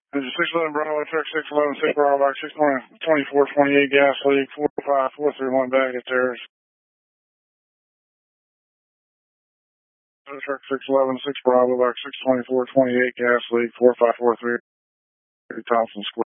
This is 611 Bravo, truck 611, 6 Bravo, box 62428, gas leak, 45431 back at theirs. Truck 611, 6 Bravo, box 62428, gas leak, 4543, Thompson Square.